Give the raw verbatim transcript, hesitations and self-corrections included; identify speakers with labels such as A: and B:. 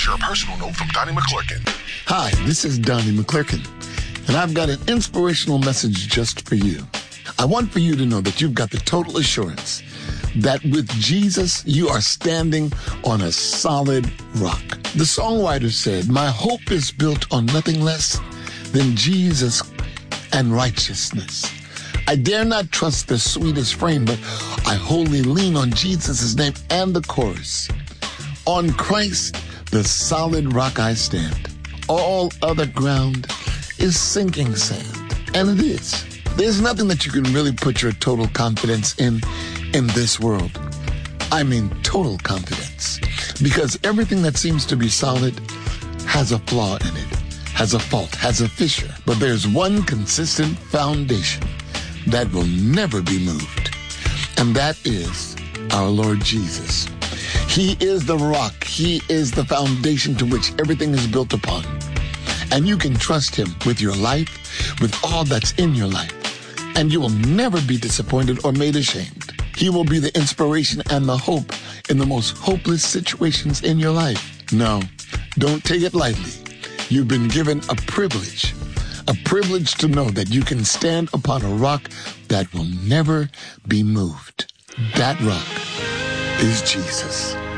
A: share a personal note from Donnie McClurkin.
B: Hi, this is Donnie McClurkin, and I've got an inspirational message just for you. I want for you to know that you've got the total assurance that with Jesus, you are standing on a solid rock. The songwriter said, "My hope is built on nothing less than Jesus and righteousness. I dare not trust the sweetest frame, but I wholly lean on Jesus' name." And the chorus, "On Christ, the solid rock I stand. All other ground is sinking sand." And it is. There's nothing that you can really put your total confidence in in this world. I mean total confidence. Because everything that seems to be solid has a flaw in it, has a fault, has a fissure. But there's one consistent foundation that will never be moved. And that is our Lord Jesus. He is the rock. He is the foundation to which everything is built upon. And you can trust him with your life, with all that's in your life. And you will never be disappointed or made ashamed. He will be the inspiration and the hope in the most hopeless situations in your life. No, don't take it lightly. You've been given a privilege, a privilege to know that you can stand upon a rock that will never be moved. That rock is Jesus.